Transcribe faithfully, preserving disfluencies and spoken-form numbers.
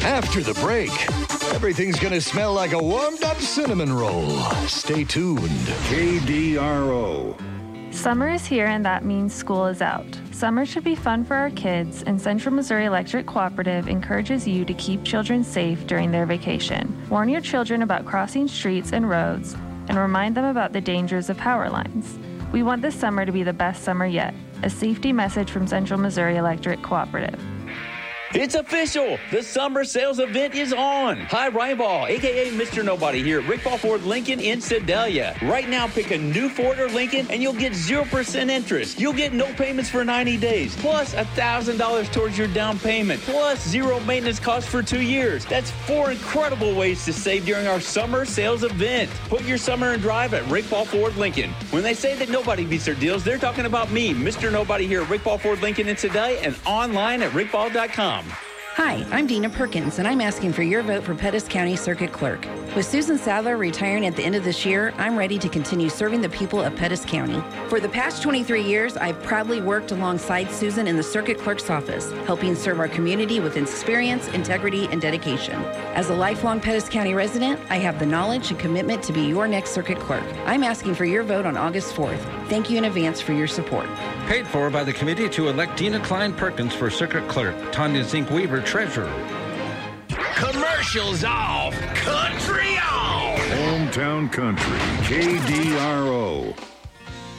After the break, everything's going to smell like a warmed-up cinnamon roll. Stay tuned. K D R O. Summer is here, and that means school is out. Summer should be fun for our kids, and Central Missouri Electric Cooperative encourages you to keep children safe during their vacation. Warn your children about crossing streets and roads, and remind them about the dangers of power lines. We want this summer to be the best summer yet. A safety message from Central Missouri Electric Cooperative. It's official! The summer sales event is on! Hi, Ryan Ball, a k a. Mister Nobody here at Rick Ball Ford Lincoln in Sedalia. Right now, pick a new Ford or Lincoln and you'll get zero percent interest. You'll get no payments for ninety days, plus one thousand dollars towards your down payment, plus zero maintenance costs for two years. That's four incredible ways to save during our summer sales event. Put your summer in drive at Rick Ball Ford Lincoln. When they say that nobody beats their deals, they're talking about me, Mister Nobody here at Rick Ball Ford Lincoln in Sedalia and online at rick ball dot com. Hi, I'm Dina Perkins, and I'm asking for your vote for Pettis County Circuit Clerk. With Susan Sadler retiring at the end of this year, I'm ready to continue serving the people of Pettis County. For the past twenty-three years, I've proudly worked alongside Susan in the Circuit Clerk's office, helping serve our community with experience, integrity, and dedication. As a lifelong Pettis County resident, I have the knowledge and commitment to be your next Circuit Clerk. I'm asking for your vote on August fourth. Thank you in advance for your support. Paid for by the committee to elect Dina Klein Perkins for Circuit Clerk, Tanya Zink Weaver, Treasurer. Commercials off, country on. Hometown Country, K D R O.